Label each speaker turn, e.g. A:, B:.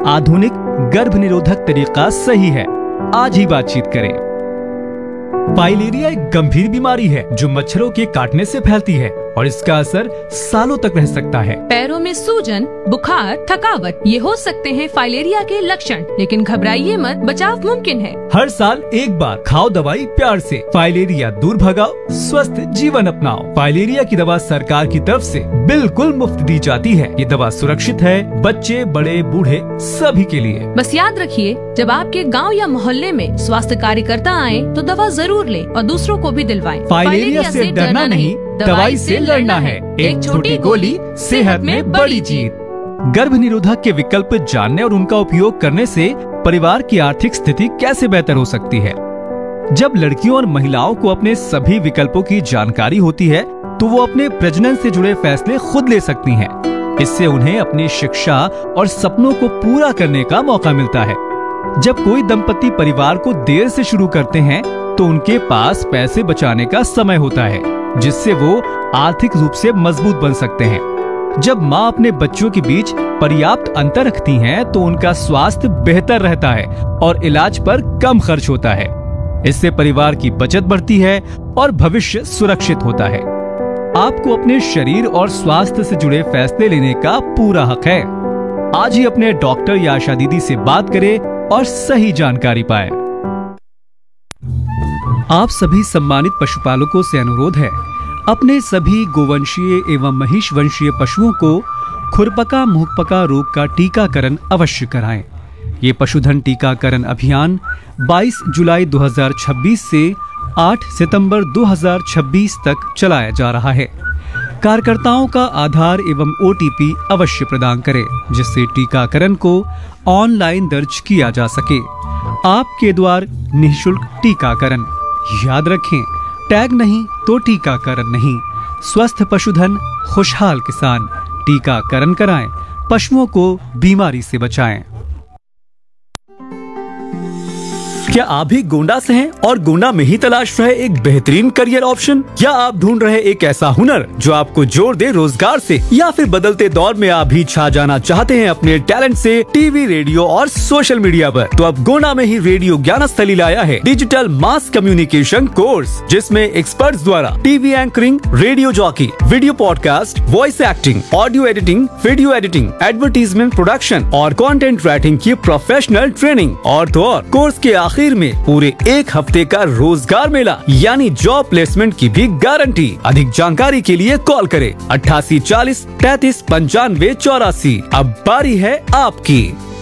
A: आधुनिक गर्भ निरोधक तरीका सही है? आज ही बातचीत करें। फाइलेरिया एक गंभीर बीमारी है जो मच्छरों के काटने से फैलती है और इसका असर सालों तक रह सकता है।
B: पैरों में सूजन, बुखार, थकावट, ये हो सकते हैं फाइलेरिया के लक्षण, लेकिन घबराइए मत, बचाव मुमकिन है।
A: हर साल एक बार खाओ दवाई प्यार से, फाइलेरिया दूर भगाओ, स्वस्थ जीवन अपनाओ। फाइलेरिया की दवा सरकार की तरफ से बिल्कुल मुफ्त दी जाती है। ये दवा सुरक्षित है, बच्चे, बड़े, बूढ़े सभी के लिए।
B: बस याद रखिए, जब आपके गांव या मोहल्ले में स्वास्थ्य कार्यकर्ता आए तो दवा जरूर लें और दूसरों को भी दिलवाएं।
A: फाइलेरिया से डरना नहीं, दवाई से लड़ना है। एक छोटी गोली, सेहत में बड़ी जीत। गर्भ निरोधक के विकल्प जानने और उनका उपयोग करने से परिवार की आर्थिक स्थिति कैसे बेहतर हो सकती है। जब लड़कियों और महिलाओं को अपने सभी विकल्पों की जानकारी होती है तो वो अपने प्रजनन से जुड़े फैसले खुद ले सकती हैं। इससे उन्हें अपनी शिक्षा और सपनों को पूरा करने का मौका मिलता है। जब कोई दंपति परिवार को देर से शुरू करते हैं तो उनके पास पैसे बचाने का समय होता है, जिससे वो आर्थिक रूप से मजबूत बन सकते हैं। जब माँ अपने बच्चों के बीच पर्याप्त अंतर रखती हैं, तो उनका स्वास्थ्य बेहतर रहता है और इलाज पर कम खर्च होता है। इससे परिवार की बचत बढ़ती है और भविष्य सुरक्षित होता है। आपको अपने शरीर और स्वास्थ्य से जुड़े फैसले लेने का पूरा हक है। आज ही अपने डॉक्टर या आशा दीदी से बात करें और सही जानकारी पाएं। आप सभी सम्मानित पशुपालकों से अनुरोध है, अपने सभी गोवंशीय एवं महिष वंशीय पशुओं को खुरपका मुहपका रोग का टीकाकरण अवश्य कराएं। ये पशुधन टीकाकरण अभियान 22 जुलाई 2026 से 8 सितंबर 2026 तक चलाया जा रहा है। कार्यकर्ताओं का आधार एवं OTP अवश्य प्रदान करें, जिससे टीकाकरण को ऑनलाइन दर्ज किया जा सके। आपके द्वार निःशुल्क टीकाकरण। याद रखें, टैग नहीं तो टीकाकरण नहीं। स्वस्थ पशुधन, खुशहाल किसान। टीकाकरण कराएं, पशुओं को बीमारी से बचाएं। क्या आप भी गोंडा से हैं और गोंडा में ही तलाश रहे एक बेहतरीन करियर ऑप्शन, या आप ढूंढ रहे एक ऐसा हुनर जो आपको जोड़ दे रोजगार से, या फिर बदलते दौर में आप भी छा जाना चाहते हैं अपने टैलेंट से टीवी, रेडियो और सोशल मीडिया पर, तो अब गोंडा में ही रेडियो ज्ञानस्थली लाया है डिजिटल मास कम्युनिकेशन कोर्स, जिसमें एक्सपर्ट्स द्वारा TV anchoring, radio jockey, video podcast, voice acting, audio editing, video editing, advertisement production और कंटेंट राइटिंग की प्रोफेशनल ट्रेनिंग और तो और कोर्स के आखिर में पूरे एक हफ्ते का रोजगार मेला यानी जॉब प्लेसमेंट की भी गारंटी। अधिक जानकारी के लिए कॉल करें 88 40 33 95 84। अब बारी है आपकी।